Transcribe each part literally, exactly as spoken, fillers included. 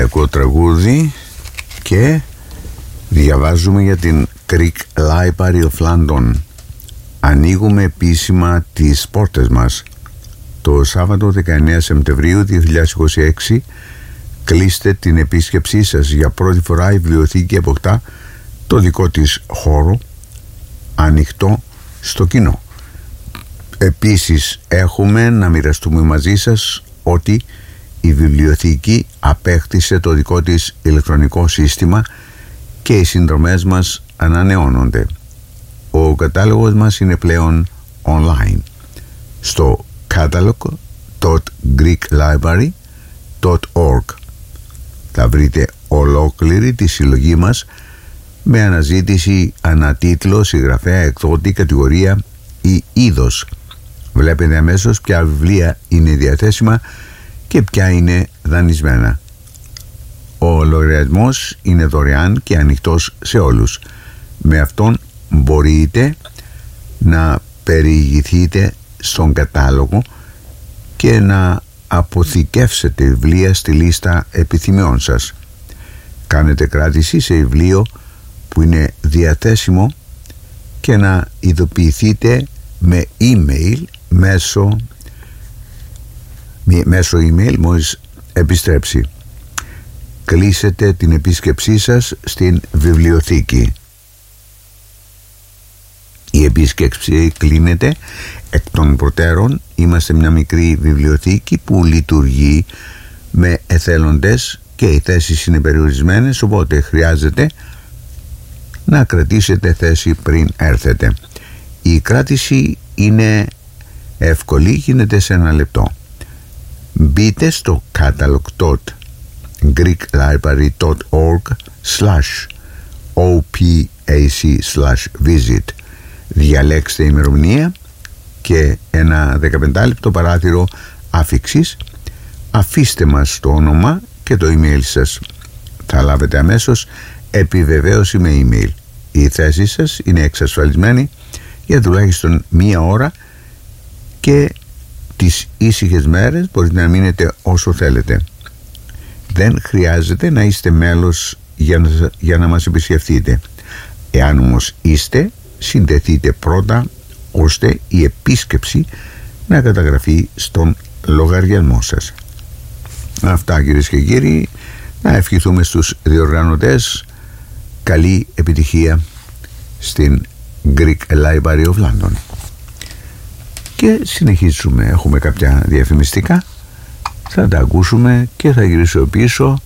Κυπριακό τραγούδι και διαβάζουμε για την Greek Library of London. Ανοίγουμε επίσημα τις πόρτες μας. Το Σάββατο δεκαεννέα Σεπτεμβρίου δύο χιλιάδες είκοσι έξι κλείστε την επίσκεψή σας. Για πρώτη φορά η βιβλιοθήκη αποκτά το δικό της χώρο ανοιχτό στο κοινό. Επίσης έχουμε να μοιραστούμε μαζί σας ότι η βιβλιοθήκη απέκτησε το δικό της ηλεκτρονικό σύστημα και οι συνδρομές μας ανανεώνονται. Ο κατάλογος μας είναι πλέον online στο catalog dot greek library dot org. Θα βρείτε ολόκληρη τη συλλογή μας με αναζήτηση ανατίτλο, συγγραφέα, εκδότη, κατηγορία ή είδος. Βλέπετε αμέσως ποια βιβλία είναι διαθέσιμα και ποια είναι δανεισμένα. Ο λογαριασμός είναι δωρεάν και ανοιχτός σε όλους. Με αυτόν μπορείτε να περιηγηθείτε στον κατάλογο και να αποθηκεύσετε βιβλία στη λίστα επιθυμιών σας. Κάνετε κράτηση σε βιβλίο που είναι διαθέσιμο και να ειδοποιηθείτε με email μέσω, μέσω email μόλις επιστρέψει. Κλείσετε την επίσκεψή σας στην βιβλιοθήκη. Η επίσκεψη κλείνεται εκ των προτέρων. Είμαστε μια μικρή βιβλιοθήκη που λειτουργεί με εθέλοντες και οι θέσεις είναι περιορισμένες, οπότε χρειάζεται να κρατήσετε θέση πριν έρθετε. Η κράτηση είναι εύκολη, γίνεται σε ένα λεπτό. Μπείτε στο catalog dot greek library dot org slash opac slash visit. Διαλέξτε ημερομηνία και ένα δεκαπεντάλεπτο παράθυρο άφιξης. Αφήστε μας το όνομα και το email σας. Θα λάβετε αμέσως επιβεβαίωση με email. Η θέση σας είναι εξασφαλισμένη για τουλάχιστον μία ώρα και τις ήσυχες μέρες μπορείτε να μείνετε όσο θέλετε. Δεν χρειάζεται να είστε μέλος για να, για να μας επισκεφτείτε. Εάν όμως είστε, συνδεθείτε πρώτα ώστε η επίσκεψη να καταγραφεί στον λογαριασμό σας. Αυτά, κυρίες και κύριοι. Να ευχηθούμε στους διοργανωτές καλή επιτυχία στην Greek Library of London. Και συνεχίζουμε. Έχουμε κάποια διαφημιστικά, θα τα ακούσουμε και θα γυρίσω πίσω.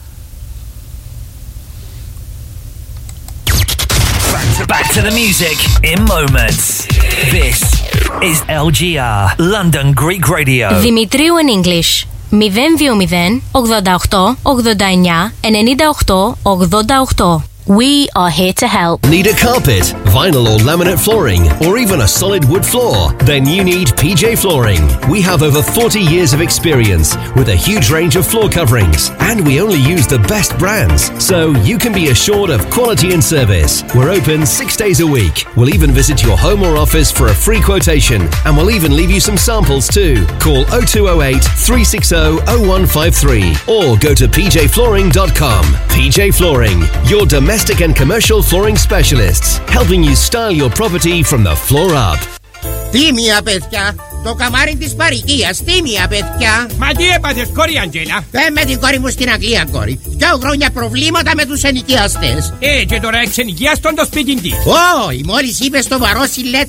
Back to the music in moments. This is L G R London Greek Radio. Δημητρίου in English. μηδέν δύο μηδέν ογδόντα οκτώ ογδόντα εννιά ενενήντα οκτώ ογδόντα οκτώ. We are here to help. Need a carpet, vinyl or laminate flooring, or even a solid wood floor? Then you need P J Flooring. We have over forty years of experience with a huge range of floor coverings, and we only use the best brands, so you can be assured of quality and service. We're open six days a week. We'll even visit your home or office for a free quotation, and we'll even leave you some samples too. Call oh two oh eight, three six oh, oh one five three or go to p j flooring dot com. P J Flooring, your domestic and commercial flooring specialists, helping you style your property from the floor up. Τίμια, παιδιά! Το καμάρι της παροικίας, τίμια, παιδιά! Μα τι έπαθες, κόρη Αντζέλα? Δεν με την κόρη μου στην Αγγλία, κόρη. Δυο χρόνια προβλήματα με τους ενοικιαστές. Ε, και τώρα εξενοικιάστον το σπίτι της. Όχι, μόλις είπε στο βαρόσι, λέτε